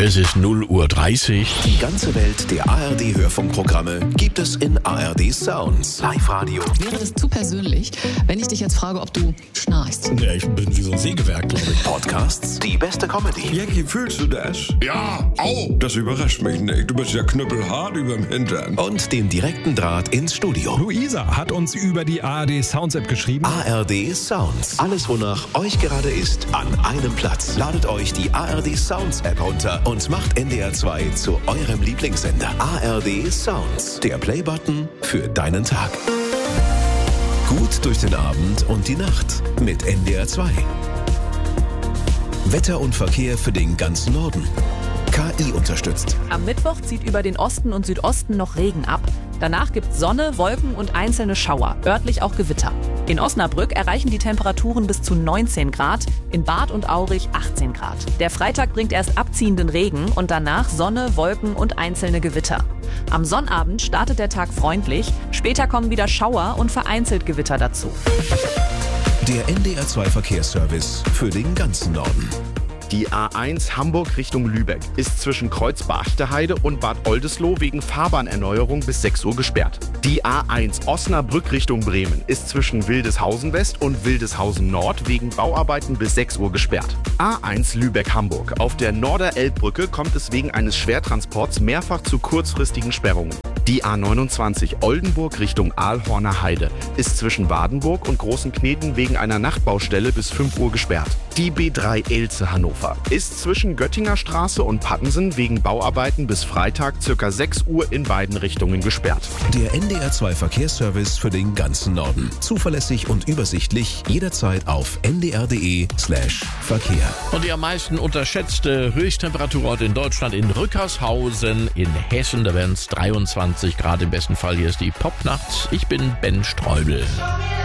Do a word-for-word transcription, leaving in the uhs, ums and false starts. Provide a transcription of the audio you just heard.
Es ist null Uhr dreißig. Die ganze Welt der A R D-Hörfunkprogramme gibt es in A R D Sounds. Live-Radio. Wäre das zu persönlich, wenn ich dich jetzt frage, ob du schnarchst? Ja, ich bin wie so ein Sägewerk, glaube ich. Podcasts, die beste Comedy. Jackie, fühlst du das? Ja, au! Das überrascht mich nicht. Du bist ja knüppelhart überm Hintern. Und den direkten Draht ins Studio. Luisa hat uns über die A R D Sounds App geschrieben. A R D Sounds. Alles, wonach euch gerade ist, an einem Platz. Ladet euch die A R D Sounds App runter und macht N D R zwei zu eurem Lieblingssender. A R D Sounds. Der Playbutton für deinen Tag. Gut durch den Abend und die Nacht mit N D R zwei. Wetter und Verkehr für den ganzen Norden. K I unterstützt. Am Mittwoch zieht über den Osten und Südosten noch Regen ab. Danach gibt's Sonne, Wolken und einzelne Schauer, örtlich auch Gewitter. In Osnabrück erreichen die Temperaturen bis zu neunzehn Grad, in Bad und Aurich achtzehn Grad. Der Freitag bringt erst abziehenden Regen und danach Sonne, Wolken und einzelne Gewitter. Am Sonnabend startet der Tag freundlich, später kommen wieder Schauer und vereinzelt Gewitter dazu. Der N D R zwei Verkehrsservice für den ganzen Norden. Die A eins Hamburg Richtung Lübeck ist zwischen Kreuz-Beachteheide und Bad Oldesloe wegen Fahrbahnerneuerung bis sechs Uhr gesperrt. Die A eins Osnabrück Richtung Bremen ist zwischen Wildeshausen West und Wildeshausen Nord wegen Bauarbeiten bis sechs Uhr gesperrt. A eins Lübeck-Hamburg. Auf der Norderelbbrücke kommt es wegen eines Schwertransports mehrfach zu kurzfristigen Sperrungen. Die A neunundzwanzig Oldenburg Richtung Aalhorner Heide ist zwischen Wadenburg und Großen Kneten wegen einer Nachtbaustelle bis fünf Uhr gesperrt. Die B drei Elze Hannover ist zwischen Göttinger Straße und Pattensen wegen Bauarbeiten bis Freitag ca. sechs Uhr in beiden Richtungen gesperrt. Der N D R zwei Verkehrsservice für den ganzen Norden. Zuverlässig und übersichtlich, jederzeit auf n d r punkt d e slash Verkehr. Und die am meisten unterschätzte Höchsttemperaturort in Deutschland in Rückershausen in Hessen. Da werden es dreiundzwanzig Grad im besten Fall. Hier ist die Popnacht. Ich bin Ben Streubel.